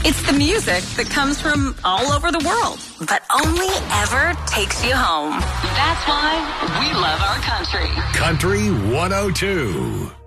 It's the music that comes from all over the world, but only ever takes you home. That's why we love our country. Country 102.